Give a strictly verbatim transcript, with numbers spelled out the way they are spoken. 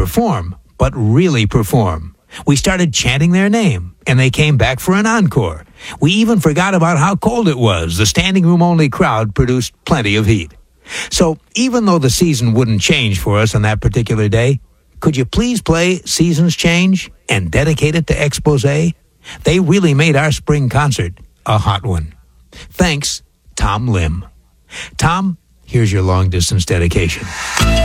perform, but really perform. We started chanting their name, and they came back for an encore. We even forgot about how cold it was. The standing room only crowd produced plenty of heat. So even though the season wouldn't change for us on that particular day, could you please play Seasons Change and dedicate it to Exposé? They really made our spring concert a hot one. Thanks, Tom Lim. Tom, here's your long-distance dedication.